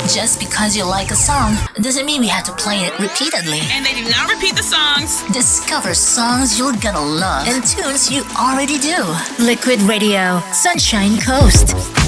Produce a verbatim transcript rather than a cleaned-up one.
Just because you like a song doesn't mean we have to play it repeatedly. And they do not repeat the songs. Discover songs you're gonna love and tunes you already do. Liquid Radio, Sunshine Coast.